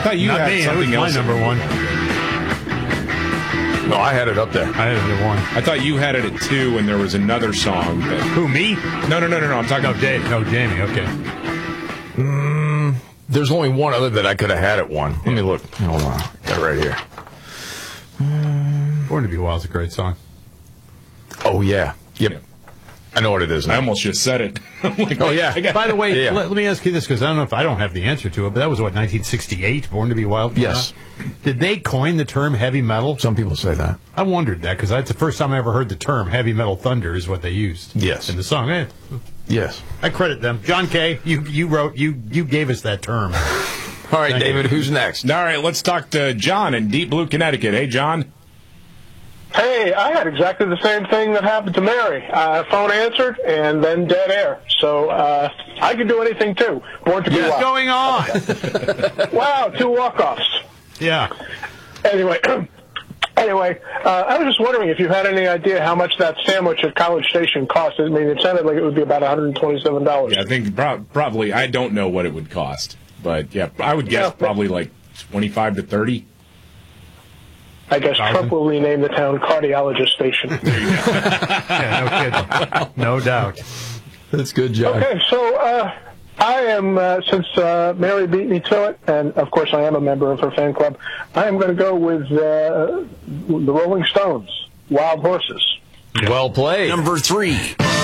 thought you had something else. My number one. No, I had it up there. I had it at 1. I thought you had it at 2, and there was another song that. Who, me? No. I'm talking about Dave. No, Jamie. Okay. There's only one other that I could have had at 1. Let me look. Hold on. Got it right here. Born to Be Wild is a great song. Oh, yeah. Yep. I know what it is now. I almost just said it. Like, oh, yeah. By the way, Yeah. let me ask you this, because I don't know if I don't have the answer to it, but that was, 1968, Born to Be Wild? Yes. Did they coin the term heavy metal? Some people say that. I wondered that, because that's the first time I ever heard the term heavy metal thunder is what they used. Yes. In the song. Yes. I credit them. John Kay, you gave us that term. All right, Thank David, you. who's next? All right, let's talk to John in Deep Blue, Connecticut. Hey, John. Hey, I had exactly the same thing that happened to Mary. Phone answered, and then dead air. So I could do anything, too. Born to be What's wild. going on? Wow, 2 walk-offs. Yeah. Anyway, I was just wondering if you had any idea how much that sandwich at College Station cost. I mean, it sounded like it would be about $127. Yeah, I think probably, I don't know what it would cost. But, yeah, I would guess probably like 25 to 30. I guess Trump will rename the town Cardiologist Station. Yeah, no kidding. No doubt. That's good, John. Okay, so I am, since Mary beat me to it, and of course I am a member of her fan club, I am going to go with the Rolling Stones, Wild Horses. Well played. Number 3.